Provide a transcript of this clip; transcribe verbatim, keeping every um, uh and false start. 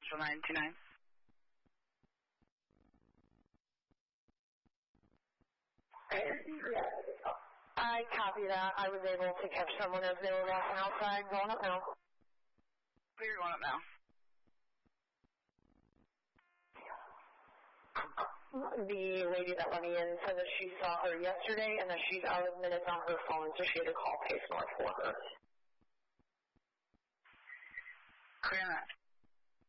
Central nine two nine. I copy that. I was able to catch someone as they were walking outside. Going up now. We're going up now. The lady that let me in said that she saw her yesterday and that she's out of minutes on her phone, so she had to call Pace North for her. Clear that.